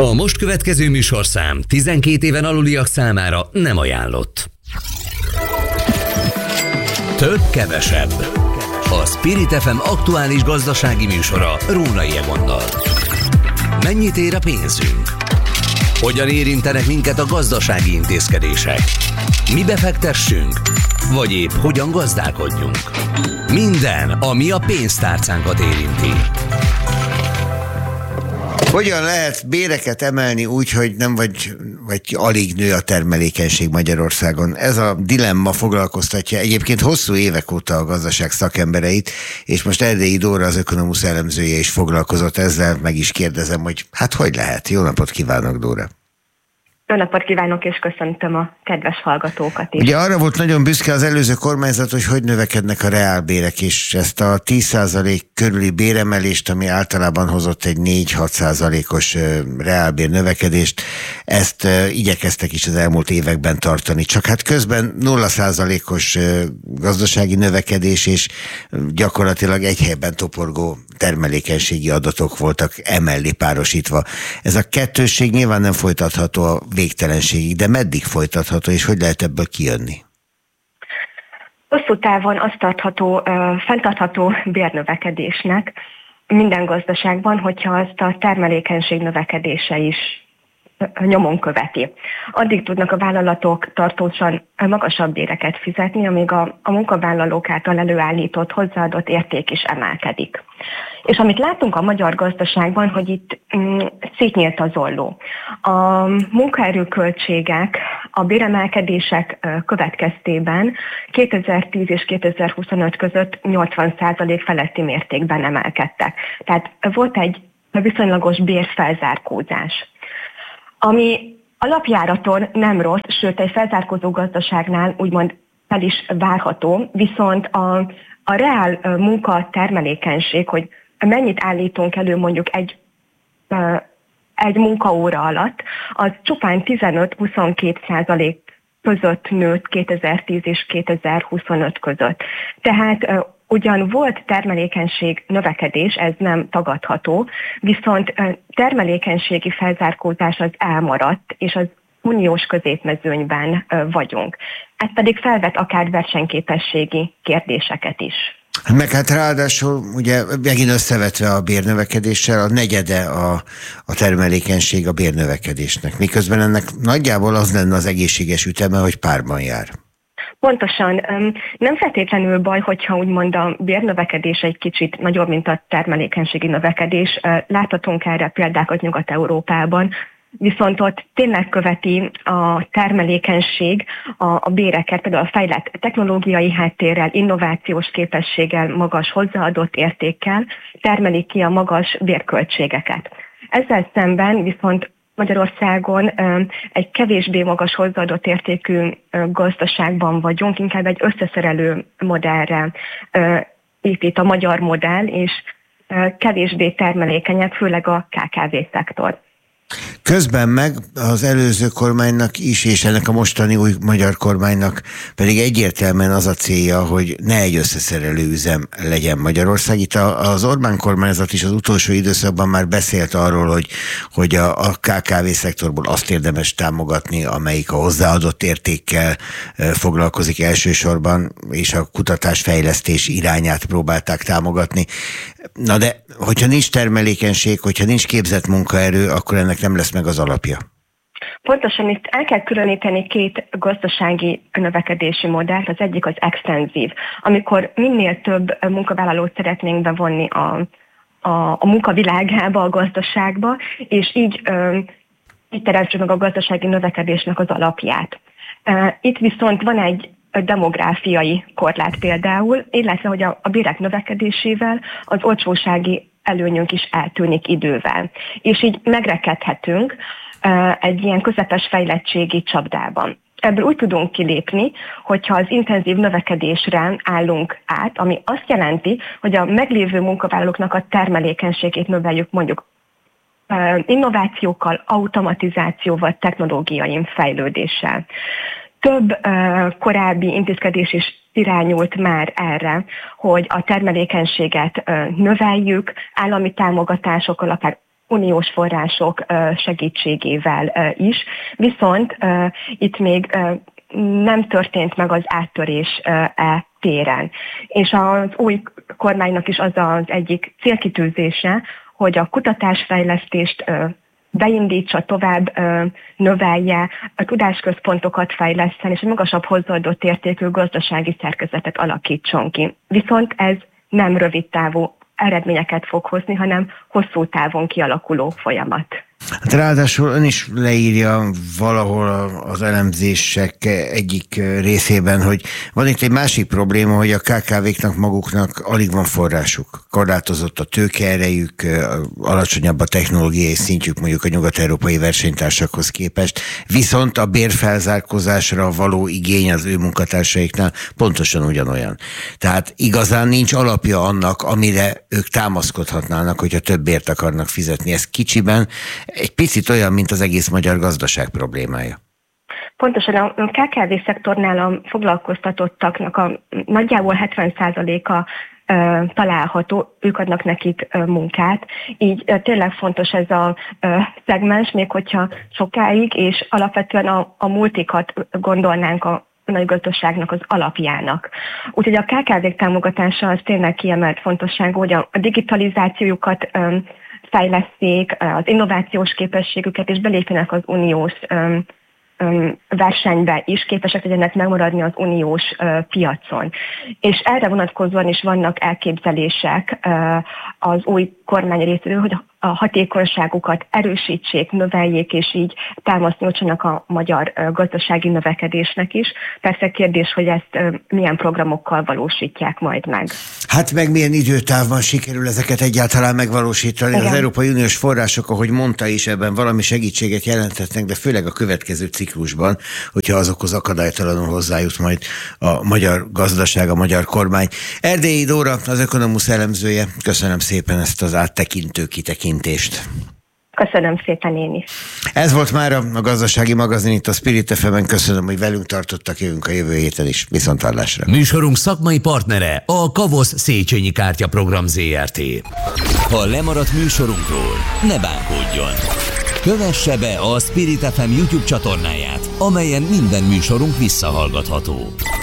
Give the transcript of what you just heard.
A most következő műsorszám 12 éven aluliak számára nem ajánlott. Több-kevesebb. A Spirit FM aktuális gazdasági műsora Rónai Egonnal. Mennyit ér a pénzünk? Hogyan érintenek minket a gazdasági intézkedések? Mi befektessünk? Vagy épp hogyan gazdálkodjunk? Minden, ami a pénztárcánkat érinti. Hogyan lehet béreket emelni úgy, hogy nem vagy alig nő a termelékenység Magyarországon? Ez a dilemma foglalkoztatja egyébként hosszú évek óta a gazdaság szakembereit, és most Erdélyi Dóra, az Ökonomusz elemzője is foglalkozott ezzel, meg is kérdezem, hogy hogy lehet? Jó napot kívánok, Dóra! Jó napot kívánok, és köszöntöm a kedves hallgatókat is. Ugye arra volt nagyon büszke az előző kormányzat, hogy növekednek a reálbérek, és ezt a 10% körüli béremelést, ami általában hozott egy 4-6%-os reálbér növekedést, ezt igyekeztek is az elmúlt években tartani. Csak hát közben 0%-os gazdasági növekedés, és gyakorlatilag egy helyben toporgó termelékenységi adatok voltak emellé párosítva. Ez a kettősség nyilván nem folytatható a végtelenségig, de meddig folytatható, és hogy lehet ebből kijönni? Hosszú távon azt tartható, fenntartható bérnövekedésnek minden gazdaságban, hogyha azt a termelékenység növekedése is nyomon követi. Addig tudnak a vállalatok tartósan magasabb béreket fizetni, amíg a munkavállalók által előállított hozzáadott érték is emelkedik. És amit látunk a magyar gazdaságban, hogy itt szétnyílt az olló. A munkaerőköltségek a béremelkedések következtében 2010 és 2025 között 80% feletti mértékben emelkedtek. Tehát volt egy viszonylagos bérfelzárkózás, ami alapjáraton nem rossz, sőt egy felzárkózó gazdaságnál úgymond fel is várható, viszont a reál munkatermelékenység, hogy mennyit állítunk elő mondjuk egy munkaóra alatt, az csupán 15-22% között nőtt 2010 és 2025 között. Tehát ugyan volt termelékenység növekedés, ez nem tagadható, viszont termelékenységi felzárkózás az elmaradt, és az uniós középmezőnyben vagyunk. Ez pedig felvet akár versenyképességi kérdéseket is. Meg hát ráadásul ugye megint összevetve a bérnövekedéssel, a negyede a termelékenység a bérnövekedésnek. Miközben ennek nagyjából az lenne az egészséges üteme, hogy párban jár. Pontosan. Nem feltétlenül baj, hogyha úgymond a bérnövekedés egy kicsit nagyobb, mint a termelékenységi növekedés. Láthatunk erre példákat Nyugat-Európában, viszont ott tényleg követi a termelékenység a béreket, például a fejlett technológiai háttérrel, innovációs képességgel, magas hozzáadott értékkel termelik ki a magas bérköltségeket. Ezzel szemben viszont Magyarországon egy kevésbé magas hozzáadott értékű gazdaságban vagyunk, inkább egy összeszerelő modellre épít a magyar modell, és kevésbé termelékenyek, főleg a KKV-szektor. Közben meg az előző kormánynak is, és ennek a mostani új magyar kormánynak pedig egyértelműen az a célja, hogy ne egy összeszerelő üzem legyen Magyarország. Itt az Orbán kormányzat is az utolsó időszakban már beszélt arról, hogy a KKV-szektorból azt érdemes támogatni, amelyik a hozzáadott értékkel foglalkozik elsősorban, és a kutatásfejlesztés irányát próbálták támogatni. Na de, hogyha nincs termelékenység, hogyha nincs képzett munkaerő, akkor ennek nem lesz meg az alapja. Pontosan itt el kell különíteni két gazdasági növekedési modellt. Az egyik az extenzív, amikor minél több munkavállalót szeretnénk bevonni a munkavilágába, a gazdaságba, és így teremtsük meg a gazdasági növekedésnek az alapját. Itt viszont van egy demográfiai korlát például, illetve hogy a bérek növekedésével az olcsósági előnyünk is eltűnik idővel. És így megrekedhetünk egy ilyen közepes fejlettségi csapdában. Ebből úgy tudunk kilépni, hogyha az intenzív növekedésre állunk át, ami azt jelenti, hogy a meglévő munkavállalóknak a termelékenységét növeljük mondjuk innovációkkal, automatizációval, technológiai fejlődéssel. Több korábbi intézkedés is irányult már erre, hogy a termelékenységet növeljük, állami támogatásokkal, akár uniós források segítségével is, viszont itt még nem történt meg az áttörés téren. És az új kormánynak is az az egyik célkitűzése, hogy a kutatásfejlesztést beindítsa, tovább növelje, a tudásközpontokat fejleszten, és egy magasabb hozzáadott értékű gazdasági szerkezetet alakítson ki. Viszont ez nem rövid távú eredményeket fog hozni, hanem hosszú távon kialakuló folyamat. Hát ráadásul ön is leírja valahol az elemzések egyik részében, hogy van itt egy másik probléma, hogy a KKV-knak maguknak alig van forrásuk. Korlátozott a tőkeerejük, alacsonyabb a technológiai szintjük mondjuk a nyugat-európai versenytársakhoz képest, viszont a bérfelzárkózásra való igény az ő munkatársaiknál pontosan ugyanolyan. Tehát igazán nincs alapja annak, amire ők támaszkodhatnának, hogyha több bért akarnak fizetni. Ez kicsiben egy picit olyan, mint az egész magyar gazdaság problémája. Pontosan a KKV-szektornál a foglalkoztatottaknak a nagyjából 70%-a található, ők adnak nekik munkát. Így tényleg fontos ez a szegmens, még hogyha sokáig, és alapvetően a multikat gondolnánk a nagy gazdaságnak az alapjának. Úgyhogy a KKV-k támogatása az tényleg kiemelt fontosságú, hogy a digitalizációjukat fejleszték, az innovációs képességüket, és belépjenek az uniós versenybe is, képesek legyenek megmaradni az uniós piacon. És erre vonatkozóan is vannak elképzelések az új kormány részéről, hogy a hatékonyságukat erősítsék, növeljék, és így támaszt nyújtsanak a magyar gazdasági növekedésnek is. Persze kérdés, hogy ezt milyen programokkal valósítják majd meg. Hát meg milyen időtávban sikerül ezeket egyáltalán megvalósítani. Igen. Az Európai Uniós források, ahogy mondta is, ebben valami segítséget jelentetnek, de főleg a következő ciklusban, hogyha azokhoz akadálytalanul hozzájut majd a magyar gazdaság, a magyar kormány. Erdélyi Dóra, az Ökonomusz elemzője, köszönöm szépen ezt az áttekintő kitekintést. Köszönöm szépen én is. Ez volt már a Gazdasági Magazin itt a Spirit FM-en. Köszönöm, hogy velünk tartottak, jövünk a jövő héten is. Viszonthallásra. Műsorunk szakmai partnere a Kavosz Széchenyi Kártya Program ZRT. Ha lemaradt műsorunkról, ne bánkodjon. Kövesse be a Spirit FM YouTube csatornáját, amelyen minden műsorunk visszahallgatható.